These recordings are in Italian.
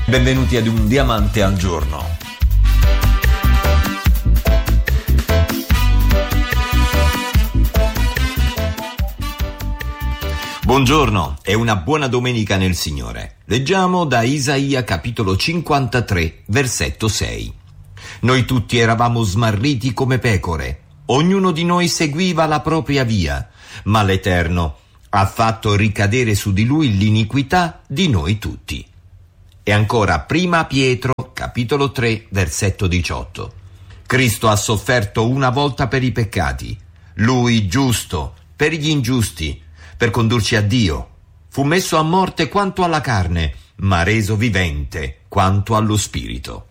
Benvenuti ad un Diamante al giorno. Buongiorno e una buona domenica nel Signore. Leggiamo da Isaia capitolo 53, versetto 6. Noi tutti eravamo smarriti come pecore, ognuno di noi seguiva la propria via, ma l'Eterno ha fatto ricadere su di lui l'iniquità di noi tutti. E ancora prima Pietro, capitolo 3, versetto 18. Cristo ha sofferto una volta per i peccati, lui giusto per gli ingiusti, per condurci a Dio. Fu messo a morte quanto alla carne, ma reso vivente quanto allo spirito.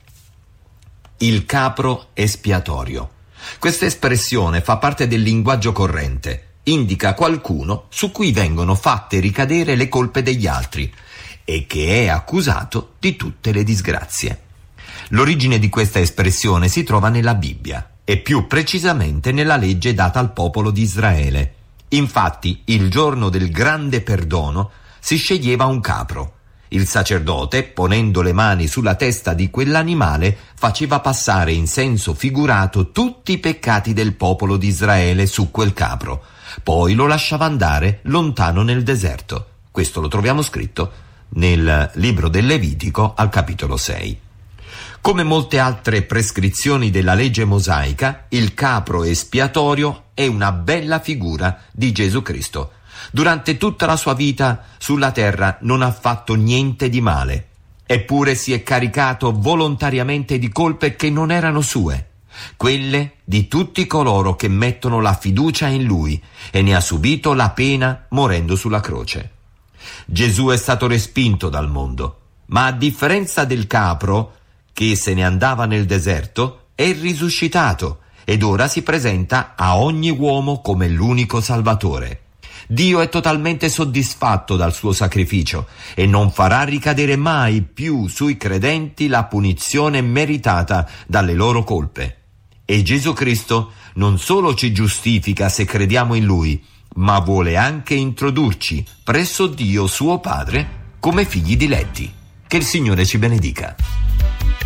Il capro espiatorio. Questa espressione fa parte del linguaggio corrente. Indica qualcuno su cui vengono fatte ricadere le colpe degli altri e che è accusato di tutte le disgrazie. L'origine di questa espressione si trova nella Bibbia e più precisamente nella legge data al popolo di Israele. Infatti, il giorno del grande perdono si sceglieva un capro. Il sacerdote, ponendo le mani sulla testa di quell'animale, faceva passare in senso figurato tutti i peccati del popolo di Israele su quel capro. Poi lo lasciava andare lontano nel deserto. Questo lo troviamo scritto nel libro del Levitico al capitolo 6. Come molte altre prescrizioni della legge mosaica, il capro espiatorio è una bella figura di Gesù Cristo. Durante tutta la sua vita sulla terra non ha fatto niente di male, eppure si è caricato volontariamente di colpe che non erano sue, quelle di tutti coloro che mettono la fiducia in Lui, e ne ha subito la pena morendo sulla croce. Gesù è stato respinto dal mondo, ma a differenza del capro, che se ne andava nel deserto, è risuscitato ed ora si presenta a ogni uomo come l'unico Salvatore. Dio è totalmente soddisfatto dal suo sacrificio e non farà ricadere mai più sui credenti la punizione meritata dalle loro colpe. E Gesù Cristo non solo ci giustifica se crediamo in Lui, ma vuole anche introdurci presso Dio suo Padre come figli diletti. Che il Signore ci benedica.